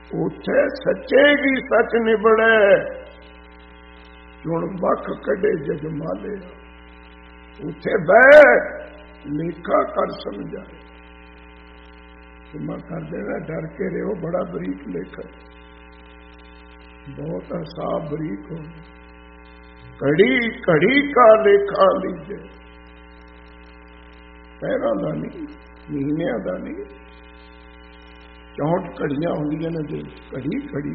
उथे सच्चे की सच निबड़े, चुण बख कड़े जग माले। उथे बह लेखा कर समझाए, क्षमा कर देना, डर के रहो, बड़ा बरीक लेखा, बहुत हिसाब बरीक हो। घड़ी घड़ी का लेखा लीजे, पैरों का नहीं, महीनों का नहीं, 64 घड़ियां होंदियां ने दिन, घड़ी घड़ी